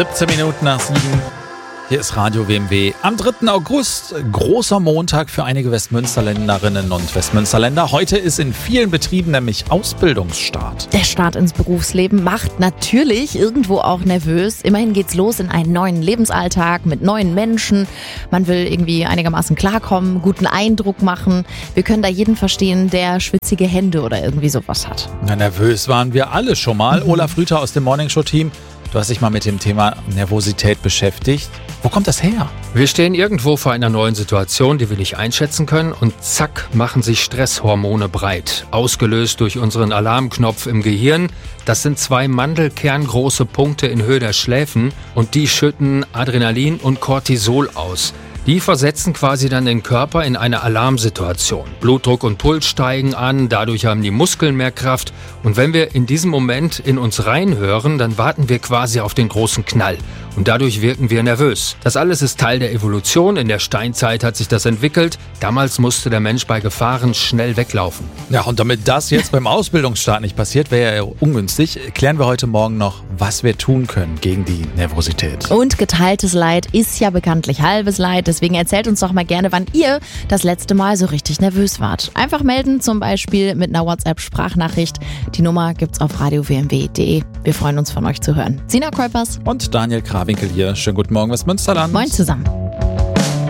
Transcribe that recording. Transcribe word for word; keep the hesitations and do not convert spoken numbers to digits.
siebzehn Minuten nach sieben. Hier ist Radio W M W. Am dritten August, großer Montag für einige Westmünsterländerinnen und Westmünsterländer. Heute ist in vielen Betrieben nämlich Ausbildungsstart. Der Start ins Berufsleben macht natürlich irgendwo auch nervös. Immerhin geht's los in einen neuen Lebensalltag mit neuen Menschen. Man will irgendwie einigermaßen klarkommen, guten Eindruck machen. Wir können da jeden verstehen, der schwitzige Hände oder irgendwie sowas hat. Na, nervös waren wir alle schon mal. Mhm. Olaf Rüther aus dem Morningshow-Team. Du hast dich mal mit dem Thema Nervosität beschäftigt. Wo kommt das her? Wir stehen irgendwo vor einer neuen Situation, die wir nicht einschätzen können, und zack, machen sich Stresshormone breit. Ausgelöst durch unseren Alarmknopf im Gehirn. Das sind zwei mandelkerngroße Punkte in Höhe der Schläfen und die schütten Adrenalin und Cortisol aus. Die versetzen quasi dann den Körper in eine Alarmsituation. Blutdruck und Puls steigen an, dadurch haben die Muskeln mehr Kraft. Und wenn wir in diesem Moment in uns reinhören, dann warten wir quasi auf den großen Knall. Und dadurch wirken wir nervös. Das alles ist Teil der Evolution. In der Steinzeit hat sich das entwickelt. Damals musste der Mensch bei Gefahren schnell weglaufen. Ja, und damit das jetzt beim Ausbildungsstart nicht passiert, wäre ja ungünstig, klären wir heute Morgen noch, was wir tun können gegen die Nervosität. Und geteiltes Leid ist ja bekanntlich halbes Leid. Deswegen erzählt uns doch mal gerne, wann ihr das letzte Mal so richtig nervös wart. Einfach melden, zum Beispiel mit einer WhatsApp-Sprachnachricht. Die Nummer gibt's auf radio w m w punkt d e. Wir freuen uns, von euch zu hören. Sina Kuipers und Daniel Krawinkel hier. Schönen guten Morgen, Westmünsterland. Moin zusammen.